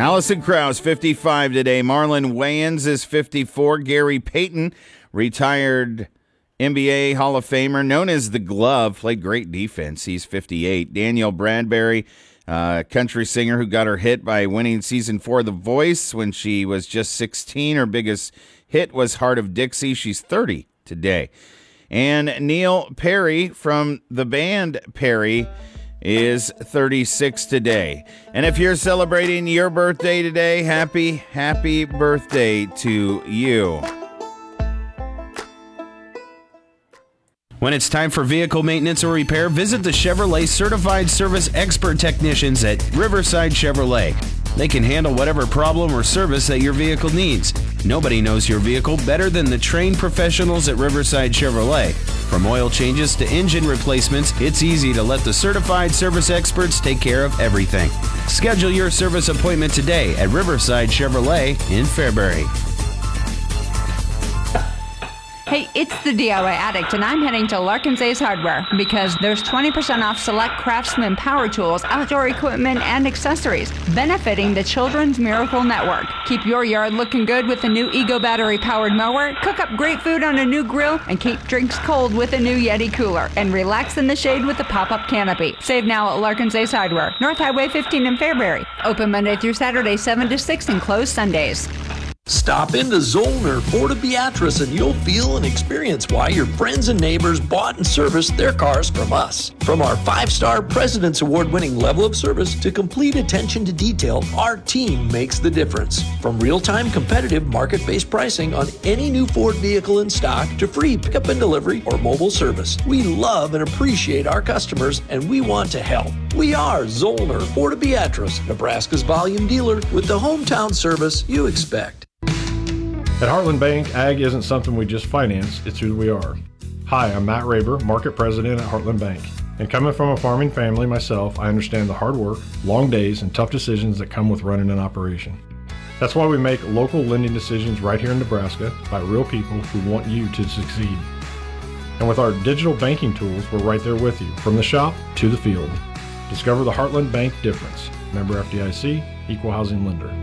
Allison Krauss, 55 today. Marlon Wayans is 54. Gary Payton, retired NBA Hall of Famer, known as the Glove, played great defense. He's 58. Danielle Bradbury, country singer who got her hit by winning season 4 of The Voice when she was just 16. Her biggest hit was Heart of Dixie. She's 30 today. And Neil Perry from the band Perry is 36 today. And if you're celebrating your birthday today, happy birthday to you. When it's time for vehicle maintenance or repair, visit the Chevrolet Certified Service Expert Technicians at Riverside Chevrolet. They can handle whatever problem or service that your vehicle needs. Nobody knows your vehicle better than the trained professionals at Riverside Chevrolet. From oil changes to engine replacements, it's easy to let the certified service experts take care of everything. Schedule your service appointment today at Riverside Chevrolet in Fairbury. Hey, it's the DIY Addict, and I'm heading to Larkin's Ace Hardware because there's 20% off select Craftsman power tools, outdoor equipment, and accessories, benefiting the Children's Miracle Network. Keep your yard looking good with a new Ego battery-powered mower, cook up great food on a new grill, and keep drinks cold with a new Yeti cooler, and relax in the shade with a pop-up canopy. Save now at Larkin's Ace Hardware, North Highway 15 in Fairbury. Open Monday through Saturday, 7 to 6, and closed Sundays. Stop into Zollner Ford of Beatrice and you'll feel and experience why your friends and neighbors bought and serviced their cars from us. From our 5-star President's Award-winning level of service to complete attention to detail, our team makes the difference. From real-time competitive market-based pricing on any new Ford vehicle in stock to free pickup and delivery or mobile service, we love and appreciate our customers and we want to help. We are Zollner Ford of Beatrice, Nebraska's volume dealer with the hometown service you expect. At Heartland Bank, ag isn't something we just finance, it's who we are. Hi, I'm Matt Raber, Market President at Heartland Bank. And coming from a farming family myself, I understand the hard work, long days, and tough decisions that come with running an operation. That's why we make local lending decisions right here in Nebraska by real people who want you to succeed. And with our digital banking tools, we're right there with you, from the shop to the field. Discover the Heartland Bank difference. Member FDIC, Equal Housing Lender.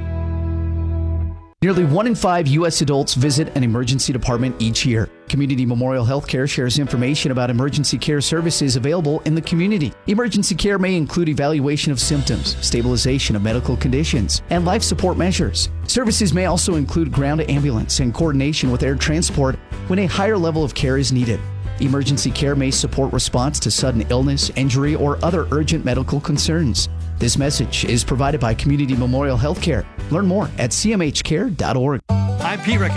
Nearly 1 in 5 U.S. adults visit an emergency department each year. Community Memorial Healthcare shares information about emergency care services available in the community. Emergency care may include evaluation of symptoms, stabilization of medical conditions, and life support measures. Services may also include ground ambulance and coordination with air transport when a higher level of care is needed. Emergency care may support response to sudden illness, injury, or other urgent medical concerns. This message is provided by Community Memorial Healthcare. Learn more at cmhcare.org. I'm Pete Rickett.